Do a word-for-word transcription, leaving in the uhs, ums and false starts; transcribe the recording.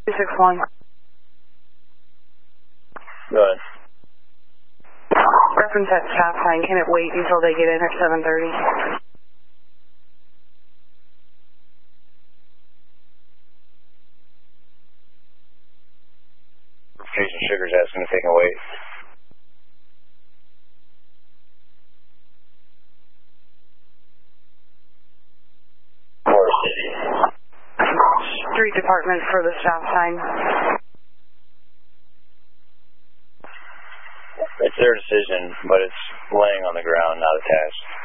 two six one. Go ahead. Reference that stop sign. Can it wait until they get in at seven thirty? Jason Sugar's asking if they can wait. Street department for the stop sign. It's their decision, but it's laying on the ground, not attached.